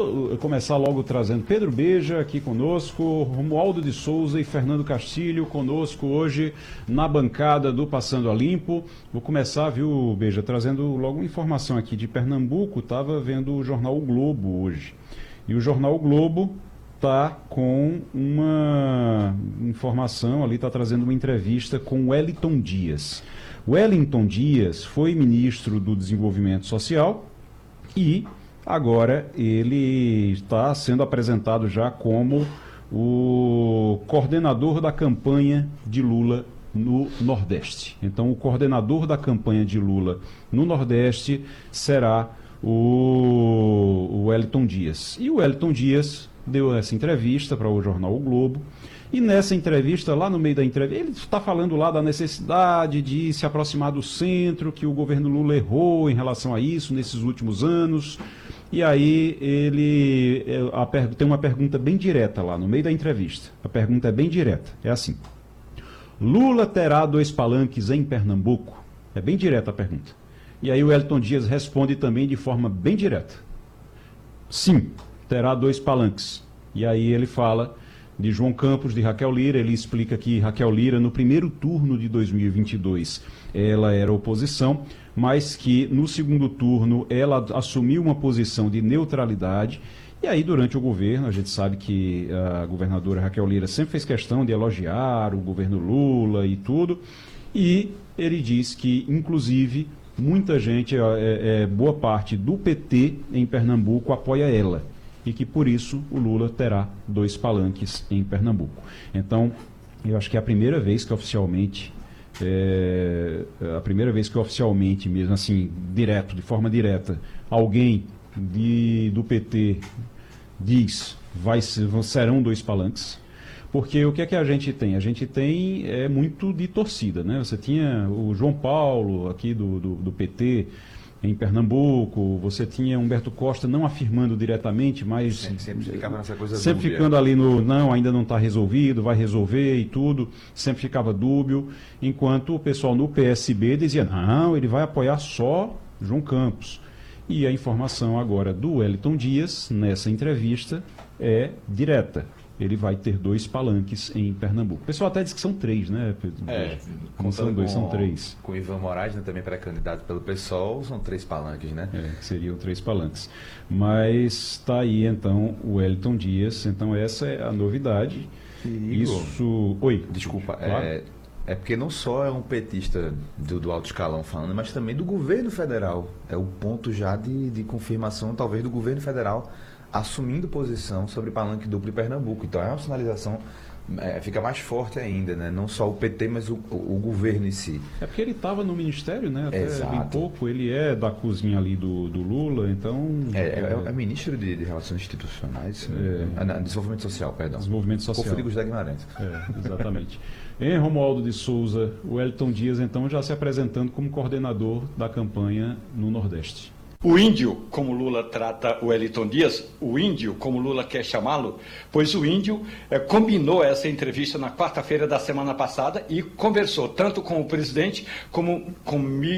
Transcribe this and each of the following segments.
começar logo trazendo Pedro Beja aqui conosco, Romualdo de Souza e Fernando Castilho conosco hoje na bancada do Passando a Limpo. Vou começar, viu, Beja, trazendo logo uma informação aqui de Pernambuco. Estava vendo o jornal O Globo hoje. E o jornal O Globo está com uma informação ali, está trazendo uma entrevista com Wellington Dias. Wellington Dias foi ministro do Desenvolvimento Social e agora ele está sendo apresentado já como o coordenador da campanha de Lula no Nordeste. Então, o coordenador da campanha de Lula no Nordeste será o Wellington Dias. E o Wellington Dias deu essa entrevista para o jornal O Globo. E nessa entrevista, lá no meio da entrevista, ele está falando lá da necessidade de se aproximar do centro, que o governo Lula errou em relação a isso nesses últimos anos. E aí ele tem uma pergunta bem direta lá no meio da entrevista. A pergunta é bem direta, é assim: Lula terá 2 palanques em Pernambuco? É bem direta a pergunta. E aí o Wellington Dias responde também de forma bem direta: sim, terá 2 palanques. E aí ele fala de João Campos, de Raquel Lira. Ele explica que Raquel Lira, no primeiro turno de 2022, ela era oposição, mas que no segundo turno ela assumiu uma posição de neutralidade. E aí, durante o governo, a gente sabe que a governadora Raquel Lira sempre fez questão de elogiar o governo Lula e tudo. E ele diz que, inclusive, muita gente, boa parte do PT em Pernambuco apoia ela. E que, por isso, o Lula terá 2 palanques em Pernambuco. Então, eu acho que é a primeira vez que oficialmente, mesmo assim, direto, de forma direta, alguém do PT diz serão 2 palanques. Porque o que é que a gente tem? A gente tem muito de torcida, né? Você tinha o João Paulo, aqui do PT, em Pernambuco, você tinha Humberto Costa não afirmando diretamente, mas sempre ficava nessa coisa sempre dúbia. Ficando ali não, ainda não está resolvido, vai resolver e tudo, sempre ficava dúbio, enquanto o pessoal no PSB dizia, não, ele vai apoiar só João Campos. E a informação agora do Wellington Dias, nessa entrevista, é direta. Ele vai ter 2 palanques em Pernambuco. O pessoal até diz que são 3, né? Não são 2, são 3. Com Ivan Moraes, né, também pré-candidato pelo PSOL, são 3 palanques, né? Seriam 3 palanques. Mas está aí, então, o Wellington Dias. Então, essa é a novidade. Isso... Oi. Desculpa, claro. É porque não só é um petista do alto escalão falando, mas também do governo federal. É o ponto já de confirmação, talvez, do governo federal assumindo posição sobre palanque duplo em Pernambuco. Então é uma sinalização, fica mais forte ainda, né? Não só o PT, mas o governo em si. É porque ele estava no ministério, né? Até Exato. Bem pouco. Ele é da cozinha ali do Lula, então... É ministro de Relações Institucionais, Desenvolvimento Social, perdão. Desenvolvimento Social. Confundi com José Guimarães. Exatamente. Em Romualdo de Souza, o Wellington Dias, então, já se apresentando como coordenador da campanha no Nordeste. O índio, como Lula trata o Wellington Dias, o índio, como Lula quer chamá-lo, pois o índio combinou essa entrevista na quarta-feira da semana passada e conversou tanto com o presidente como com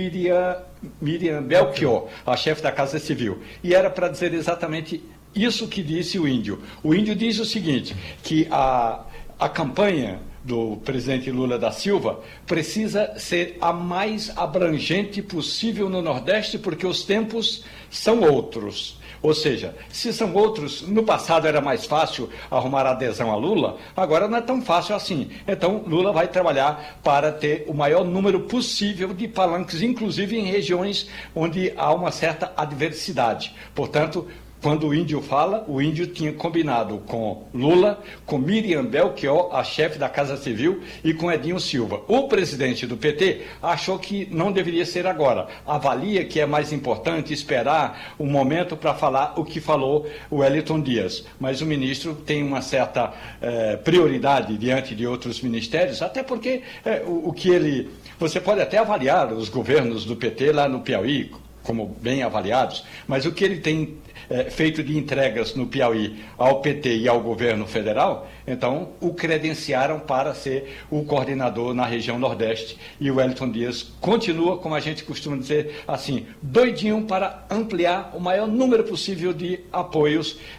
Miriam Belchior, a chefe da Casa Civil. E era para dizer exatamente isso que disse o índio. O índio diz o seguinte, que a campanha do presidente Lula da Silva precisa ser a mais abrangente possível no Nordeste, porque os tempos são outros. Ou seja, se são outros, no passado era mais fácil arrumar adesão a Lula, agora não é tão fácil assim. Então, Lula vai trabalhar para ter o maior número possível de palanques, inclusive em regiões onde há uma certa adversidade. Portanto, quando o índio fala, o índio tinha combinado com Lula, com Miriam Belchior, a chefe da Casa Civil, e com Edinho Silva. O presidente do PT achou que não deveria ser agora. Avalia que é mais importante esperar um momento para falar o que falou o Wellington Dias. Mas o ministro tem uma certa prioridade diante de outros ministérios, até porque o que ele... Você pode até avaliar os governos do PT lá no Piauí, como bem avaliados, mas o que ele tem feito de entregas no Piauí ao PT e ao governo federal, então o credenciaram para ser o coordenador na região Nordeste, e o Wellington Dias continua, como a gente costuma dizer assim, doidinho para ampliar o maior número possível de apoios